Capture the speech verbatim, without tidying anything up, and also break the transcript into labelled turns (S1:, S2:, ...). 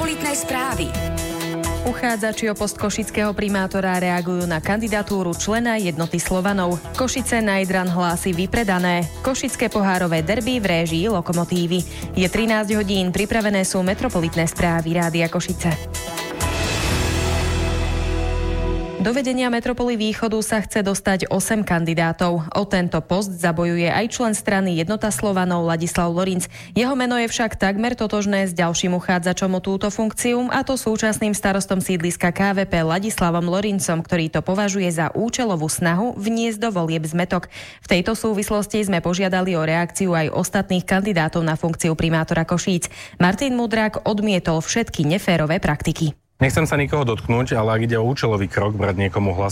S1: Metropolitné správy.
S2: Uchádzači o post košického primátora reagujú na kandidatúru člena Jednoty Slovanov. Košice na Jadran hlási vypredané. Košické pohárové derby v réžii Lokomotívy. Je trinásť hodín, pripravené sú Metropolitné správy Rádia Košice. Do vedenia Metropoly Východu sa chce dostať osem kandidátov. O tento post zabojuje aj člen strany Jednota Slovanov Ladislav Lorinc. Jeho meno je však takmer totožné s ďalším uchádzačom o túto funkciu, a to súčasným starostom sídliska ká vé pé Ladislavom Lorincom, ktorý to považuje za účelovú snahu vniesť do volieb zmätok. V tejto súvislosti sme požiadali o reakciu aj ostatných kandidátov na funkciu primátora Košíc. Martin Mudrák odmietol všetky neférové praktiky.
S3: Nechcem sa nikoho dotknúť, ale ak ide o účelový krok brať niekomu hlas